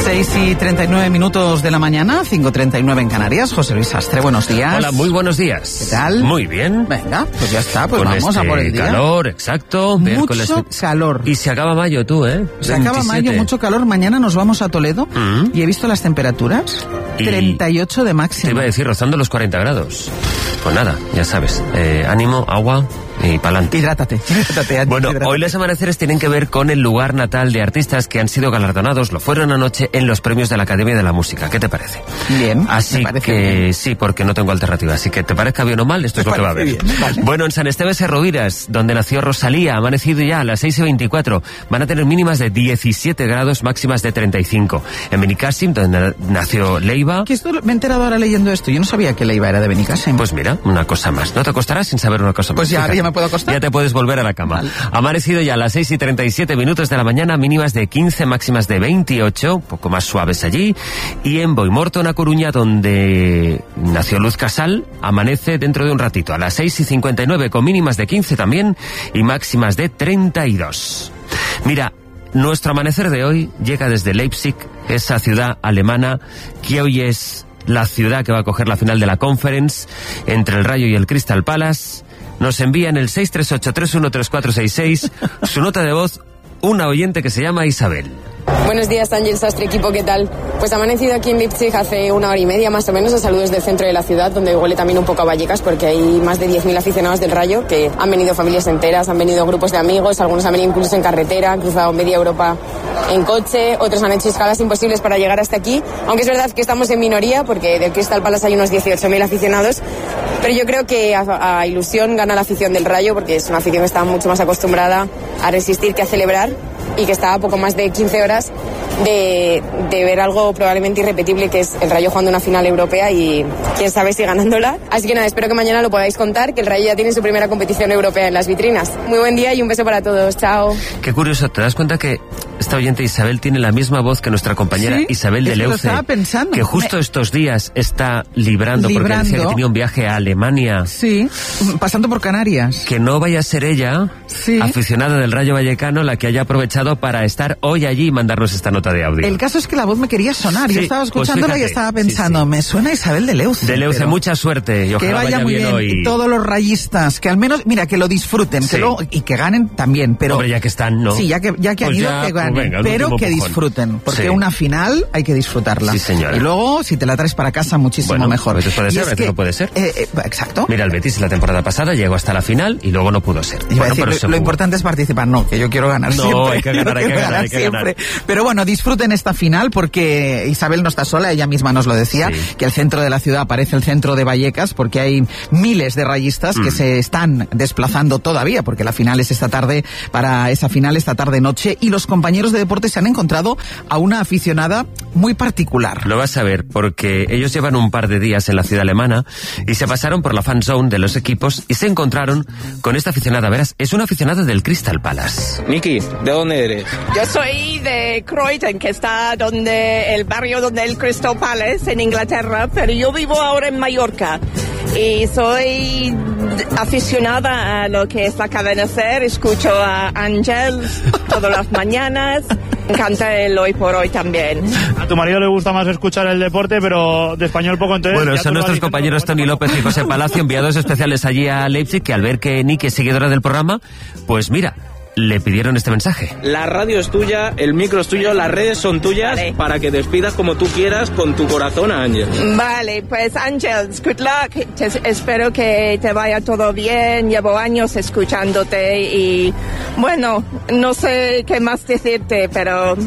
6:39 de la mañana, 5:39 en Canarias. José Luis Sastre, buenos días. Hola, muy buenos días. ¿Qué tal? Muy bien. Venga, pues ya está, pues con vamos a por el día. Calor, exacto. Mucho calor. Y se acaba mayo, tú, ¿eh? Se acaba mayo, mucho calor. Mañana nos vamos a Toledo y he visto las temperaturas. 38 de máxima. Te iba a decir, rozando los 40 grados. Pues nada, ya sabes. Ánimo, agua y pa'lante. Hidrátate. Bueno, hoy los amaneceres tienen que ver con el lugar natal de artistas que han sido galardonados, lo fueron anoche, en los premios de la Academia de la Música. ¿Qué te parece? Bien. Así que bien. Sí, porque no tengo alternativa. Así que te parezca bien o mal, esto es lo que va a haber. Bien, vale. Bueno, en San Esteban Serroviras, donde nació Rosalía, ha amanecido ya a las 6:24. Van a tener mínimas de 17 grados, máximas de 35. En Benicàssim, donde nació Leiva. Que esto me he enterado ahora leyendo esto. Yo no sabía que Leiva era de Benicàssim. Pues mira, una cosa más. No te acostarás sin saber una cosa más. Pues ya me puedo acostar. Ya te puedes volver a la cama. Vale. Ha amanecido ya a las 6:37 de la mañana, mínimas de 15, máximas de 28, un poco más suaves allí. Y en Boimorto, en A Coruña, donde nació Luz Casal, amanece dentro de un ratito, a las 6:59, con mínimas de 15 también y máximas de 32. Mira, nuestro amanecer de hoy llega desde Leipzig, esa ciudad alemana que hoy es la ciudad que va a coger la final de la Conference entre el Rayo y el Crystal Palace. Nos envía en el 638-313466 su nota de voz una oyente que se llama Isabel. Buenos días, Ángel Sastre, equipo, ¿qué tal? Pues ha amanecido aquí en Leipzig hace una hora y media más o menos, a saludos del centro de la ciudad, donde huele también un poco a Vallecas, porque hay más de 10.000 aficionados del Rayo, que han venido familias enteras, han venido grupos de amigos, algunos han venido incluso en carretera, han cruzado media Europa en coche, otros han hecho escalas imposibles para llegar hasta aquí, aunque es verdad que estamos en minoría, porque del Crystal Palace hay unos 18.000 aficionados, pero yo creo que a ilusión gana la afición del Rayo, porque es una afición que está mucho más acostumbrada a resistir que a celebrar, y que está a poco más de 15 horas de ver algo probablemente irrepetible, que es el Rayo jugando una final europea y quién sabe si ganándola. Así que nada, espero que mañana lo podáis contar, que el Rayo ya tiene su primera competición europea en las vitrinas. Muy buen día y un beso para todos. Chao. Qué curioso, ¿te das cuenta que esta oyente Isabel tiene la misma voz que nuestra compañera Isabel de Leuce? Que justo estos días está librando porque decía que tenía un viaje a Alemania. Sí, pasando por Canarias. Que no vaya a ser ella, aficionada del Rayo Vallecano, la que haya aprovechado para estar hoy allí y mandarnos esta nota de audio. El caso es que la voz me quería sonar. Yo estaba escuchándola, pues y estaba pensando, me suena Isabel de Leuce. De Leuce, mucha suerte. Y ojalá que vaya muy bien. Hoy. Y todos los rayistas, que al menos, mira, que lo disfruten, y que ganen también. Pero hombre, ya que están, ¿no? Sí, ya que han ido, que ganen. Pues venga, pero que disfruten. Porque una final hay que disfrutarla. Sí, señora. Y luego, si te la traes para casa, muchísimo mejor. A veces puede ser, a veces no puede ser. Exacto. Mira, el Betis la temporada pasada llegó hasta la final y luego no pudo ser. Lo importante es participar, no, que yo quiero ganar siempre. No, hay que ganar, siempre. Pero bueno, disfruten esta final porque Isabel no está sola, ella misma nos lo decía, que el centro de la ciudad parece el centro de Vallecas, porque hay miles de rayistas que se están desplazando todavía, porque la final es esta tarde, para esa final esta tarde-noche, y los compañeros de deporte se han encontrado a una aficionada muy particular. Lo vas a ver, porque ellos llevan un par de días en la ciudad alemana y se pasaron por la fan zone de los equipos y se encontraron con esta aficionada. Verás, es una aficionada del Crystal Palace. Miki, ¿de dónde eres? Yo soy de Croydon, que está el barrio donde el Crystal Palace, en Inglaterra, pero yo vivo ahora en Mallorca y soy aficionada a lo que es la cadena SER, escucho a Ángel todas las mañanas, me encanta el Hoy por Hoy también. A tu marido le gusta más escuchar el deporte, pero de español poco, entonces... Bueno, son nuestros compañeros Tony López y José Palacio, enviados especiales allí a Leipzig, que al ver que Nicky es seguidora del programa, pues mira, le pidieron este mensaje. La radio es tuya, el micro es tuyo, las redes son tuyas, para que despidas como tú quieras con tu corazón a Ángel. Vale, pues Ángel, good luck. Espero que te vaya todo bien. Llevo años escuchándote y bueno, no sé qué más decirte, pero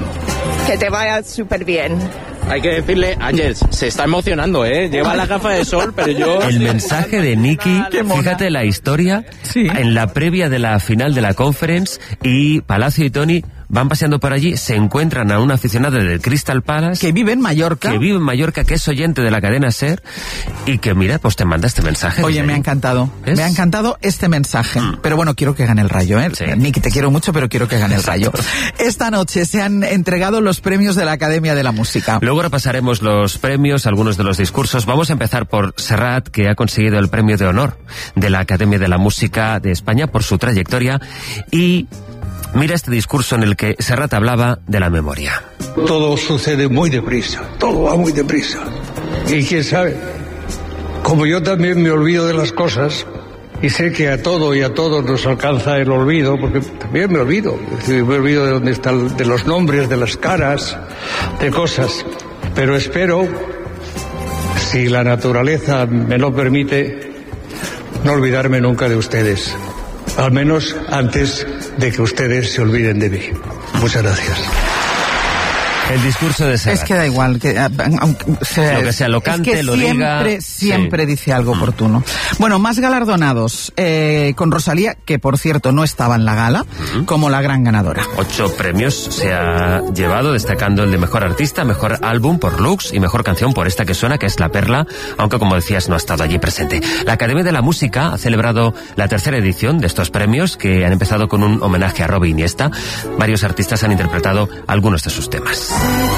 que te vaya súper bien. Hay que decirle, Ángel, se está emocionando, lleva la gafa de sol, pero yo... El mensaje de Nicky, fíjate la historia, en la previa de la final de la Conference, y Palacio y Tony van paseando por allí, se encuentran a una aficionada del Crystal Palace que vive en Mallorca, que es oyente de la cadena SER y que mira, pues te manda este mensaje. Oye, me ha encantado, me ha encantado este mensaje, pero bueno, quiero que gane el Rayo, Nicky, te quiero mucho, pero quiero que gane el Rayo. Esta noche se han entregado los premios de la Academia de la Música. Luego repasaremos los premios, algunos de los discursos. Vamos a empezar por Serrat, que ha conseguido el premio de honor de la Academia de la Música de España por su trayectoria, y Mira este discurso en el que Serrat hablaba de la memoria. Todo sucede muy deprisa, todo va muy deprisa. Y quién sabe, como yo también me olvido de las cosas, y sé que a todo y a todos nos alcanza el olvido, porque también me olvido. Es decir, me olvido de dónde están, de los nombres, de las caras, de cosas. Pero espero, si la naturaleza me lo permite, no olvidarme nunca de ustedes. Al menos antes de que ustedes se olviden de mí. Muchas gracias. El discurso de Serrat. Es que da igual, que lo que sea, lo cante, es que lo diga. Siempre sí. dice algo oportuno. Bueno, más galardonados, con Rosalía, que por cierto no estaba en la gala, como la gran ganadora. 8 premios se ha llevado, destacando el de Mejor Artista, Mejor Álbum por Lux y Mejor Canción por esta que suena, que es La Perla, aunque como decías no ha estado allí presente. La Academia de la Música ha celebrado la 3ª edición de estos premios, que han empezado con un homenaje a Robbie Iniesta. Varios artistas han interpretado algunos de sus temas.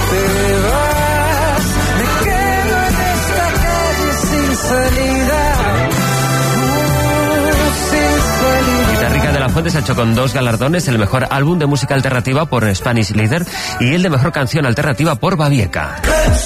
Guitarrica de la Fuente se ha hecho con 2 galardones, el Mejor Álbum de Música Alternativa por Spanish Leader y el de Mejor Canción Alternativa por Babieca.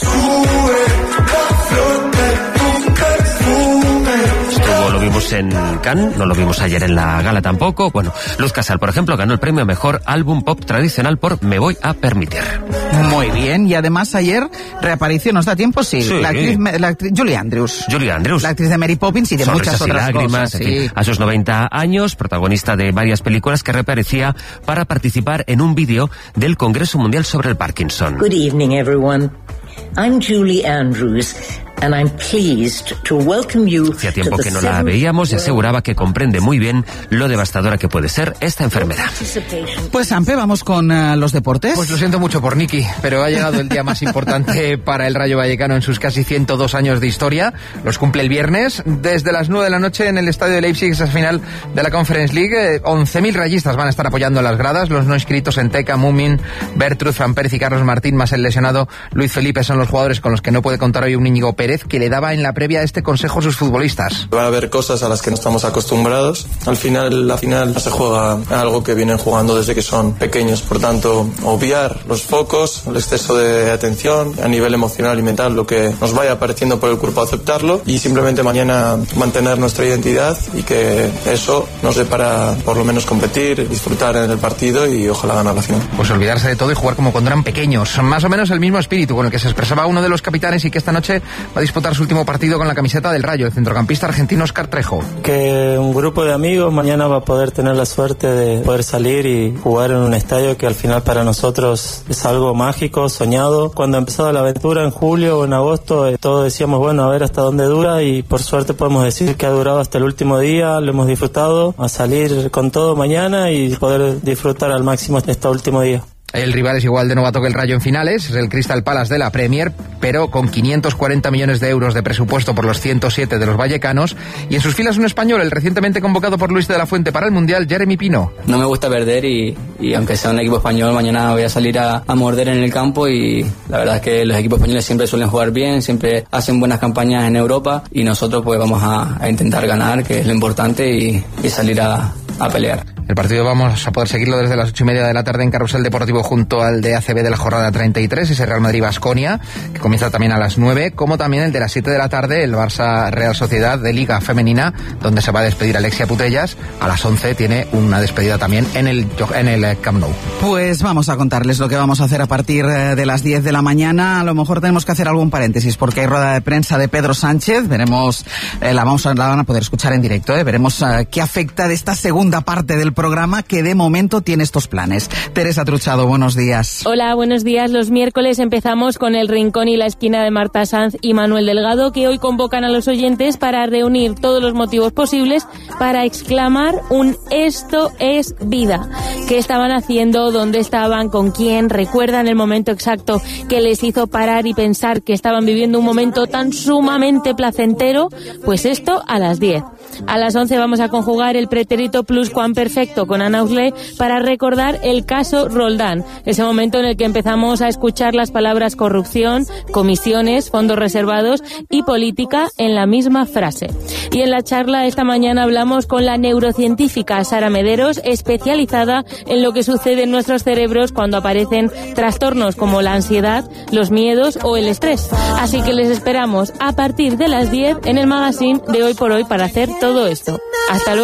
Lo vimos en Cannes, no lo vimos ayer en la gala tampoco. Bueno, Luz Casal, por ejemplo, ganó el premio a Mejor Álbum Pop Tradicional por Me Voy a Permitir. Muy bien, y además ayer reapareció, ¿nos da tiempo? Sí, sí. La actriz Julie Andrews. La actriz de Mary Poppins y de muchas otras lágrimas, cosas. Sí. A sus 90 años, protagonista de varias películas, que reaparecía para participar en un vídeo del Congreso Mundial sobre el Parkinson. Good evening, everyone. I'm Julie Andrews. And I'm pleased to welcome you. Hacía tiempo que no la veíamos y aseguraba que comprende muy bien lo devastadora que puede ser esta enfermedad. Pues Ampe, vamos con los deportes. Pues lo siento mucho por Niki, pero ha llegado el día más importante para el Rayo Vallecano en sus casi 102 años de historia. Los cumple el viernes desde las 9 de la noche en el estadio de Leipzig, esa final de la Conference League. 11.000 rayistas van a estar apoyando las gradas. Los no inscritos en Teca, Mumin, Bertrud, Fran Pérez y Carlos Martín, más el lesionado Luis Felipe, son los jugadores con los que no puede contar hoy un Íñigo Pérez, que le daba en la previa este consejo a sus futbolistas. Va a haber cosas a las que no estamos acostumbrados. Al final, la final se juega algo que vienen jugando desde que son pequeños. Por tanto, obviar los focos, el exceso de atención a nivel emocional y mental, lo que nos vaya apareciendo por el cuerpo, aceptarlo y simplemente mañana mantener nuestra identidad y que eso nos dé para por lo menos competir, disfrutar en el partido y ojalá ganar la final. Pues olvidarse de todo y jugar como cuando eran pequeños. Más o menos el mismo espíritu con el que se expresaba uno de los capitanes y que esta noche va a disputar su último partido con la camiseta del Rayo, el centrocampista argentino Óscar Trejo. Que un grupo de amigos mañana va a poder tener la suerte de poder salir y jugar en un estadio que al final para nosotros es algo mágico, soñado. Cuando empezaba la aventura en julio o en agosto, todos decíamos, bueno, a ver hasta dónde dura, y por suerte podemos decir que ha durado hasta el último día, lo hemos disfrutado, a salir con todo mañana y poder disfrutar al máximo este último día. El rival es igual de novato que el Rayo en finales, es el Crystal Palace de la Premier, pero con 540 millones de euros de presupuesto por los 107 de los vallecanos, y en sus filas un español, el recientemente convocado por Luis de la Fuente para el Mundial, Jeremy Pino. No me gusta perder y aunque sea un equipo español, mañana voy a salir a morder en el campo, y la verdad es que los equipos españoles siempre suelen jugar bien, siempre hacen buenas campañas en Europa, y nosotros pues vamos a intentar ganar, que es lo importante, y salir a pelear. El partido vamos a poder seguirlo desde las 8:30 de la tarde en Carrusel Deportivo junto al de ACB de la jornada 33, ese Real Madrid-Baskonia, que comienza también a las 9, como también el de las 7 de la tarde, el Barça-Real Sociedad de Liga Femenina, donde se va a despedir Alexia Putellas. A las 11 tiene una despedida también en el Camp Nou. Pues vamos a contarles lo que vamos a hacer a partir de las 10 de la mañana. A lo mejor tenemos que hacer algún paréntesis porque hay rueda de prensa de Pedro Sánchez. Veremos, la van a poder escuchar en directo, veremos qué afecta de esta segunda parte del programa, que de momento tiene estos planes. Teresa Truchado, buenos días. Hola, buenos días. Los miércoles empezamos con el Rincón y la Esquina de Marta Sanz y Manuel Delgado, que hoy convocan a los oyentes para reunir todos los motivos posibles para exclamar un "esto es vida". ¿Qué estaban haciendo? ¿Dónde estaban? ¿Con quién? ¿Recuerdan el momento exacto que les hizo parar y pensar que estaban viviendo un momento tan sumamente placentero? Pues esto a las 10. A las 11 vamos a conjugar el pretérito pluscuamperfecto con Ana Ausley para recordar el caso Roldán, ese momento en el que empezamos a escuchar las palabras corrupción, comisiones, fondos reservados y política en la misma frase. Y en la charla esta mañana hablamos con la neurocientífica Sara Mederos, especializada en lo que sucede en nuestros cerebros cuando aparecen trastornos como la ansiedad, los miedos o el estrés. Así que les esperamos a partir de las 10 en el magazine de Hoy por Hoy para hacer todo esto. Hasta luego.